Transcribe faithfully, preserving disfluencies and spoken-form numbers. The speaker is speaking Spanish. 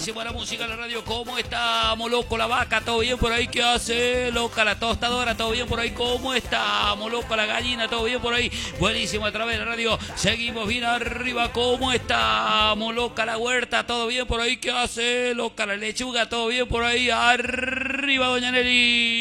La música, la radio, ¿cómo estamos, loco? La vaca, ¿todo bien por ahí? ¿Qué hace, loca? La tostadora, ¿todo bien por ahí? ¿Cómo estamos, loca? La gallina, ¿todo bien por ahí? Buenísimo, a través de la radio, seguimos bien arriba, ¿cómo estamos, loca? La huerta, ¿todo bien por ahí? ¿Qué hace, loca? La lechuga, ¿todo bien por ahí? Arriba, doña Nelly.